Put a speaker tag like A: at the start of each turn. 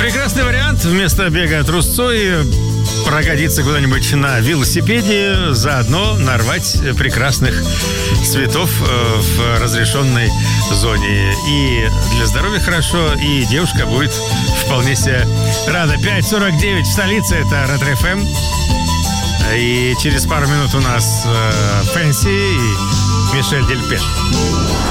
A: Прекрасный вариант. Вместо бега трусцой прокатиться куда-нибудь на велосипеде, заодно нарвать прекрасных цветов в разрешенной зоне. И для здоровья хорошо, и девушка будет вполне себе рада. 5:49 в столице, это Ретро-ФМ. И через пару минут у нас Фэнси и Мишель Дельпеш.